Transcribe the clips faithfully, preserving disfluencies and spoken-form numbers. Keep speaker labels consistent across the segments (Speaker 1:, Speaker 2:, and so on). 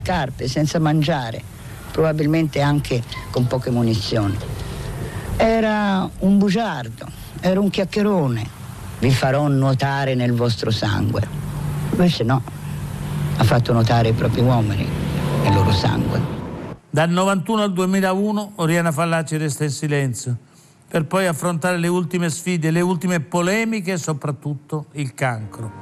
Speaker 1: Scarpe, senza mangiare, probabilmente anche con poche munizioni. Era un bugiardo, era un chiacchierone. Vi farò nuotare nel vostro sangue. Invece no, ha fatto nuotare i propri uomini nel loro sangue.
Speaker 2: Dal novantuno al duemilauno Oriana Fallaci resta in silenzio, per poi affrontare le ultime sfide, le ultime polemiche e soprattutto il cancro.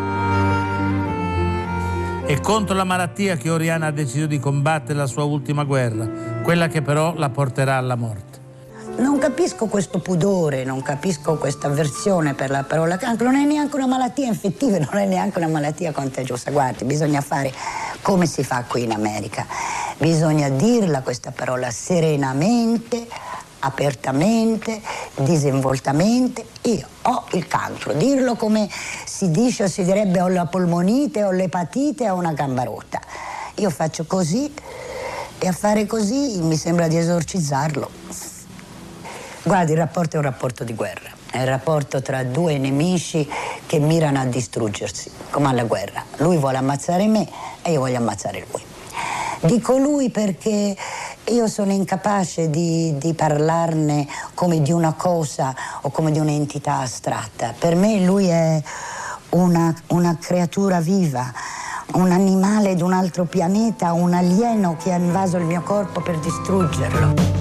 Speaker 2: È contro la malattia che Oriana ha deciso di combattere la sua ultima guerra, quella che però la porterà alla morte.
Speaker 3: Non capisco questo pudore, non capisco questa avversione per la parola cancro. Non è neanche una malattia infettiva, non è neanche una malattia contagiosa. Guardi, bisogna fare come si fa qui in America. Bisogna dirla questa parola serenamente, apertamente, disinvoltamente. Io ho il cancro. Dirlo come si dice o si direbbe ho la polmonite, ho l'epatite, ho una gamba rotta. Io faccio così e a fare così mi sembra di esorcizzarlo. Guardi, il rapporto è un rapporto di guerra, è il rapporto tra due nemici che mirano a distruggersi, come alla guerra. Lui vuole ammazzare me e io voglio ammazzare lui. Dico lui perché io sono incapace di, di parlarne come di una cosa o come di un'entità astratta. Per me lui è una, una creatura viva, un animale di un altro pianeta, un alieno che ha invaso il mio corpo per distruggerlo.